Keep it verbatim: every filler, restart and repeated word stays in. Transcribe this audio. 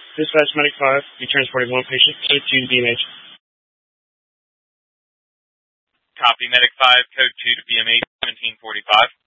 Dispatch Medic five, be transporting one patient, code two to B M H. Copy, Medic five, code two to B M H, seventeen forty-five.